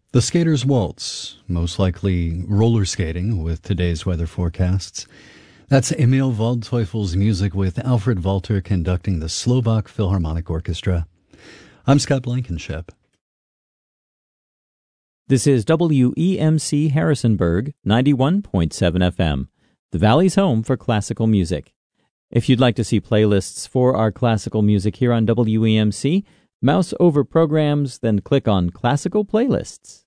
The Skater's Waltz, most likely roller skating with today's weather forecasts. That's Emil Waldteufel's music with Alfred Walter conducting the Slovak Philharmonic Orchestra. I'm Scott Blankenship. This is WEMC Harrisonburg, 91.7 FM, the Valley's home for classical music. If you'd like to see playlists for our classical music here on WEMC, mouse over programs, then click on Classical Playlists.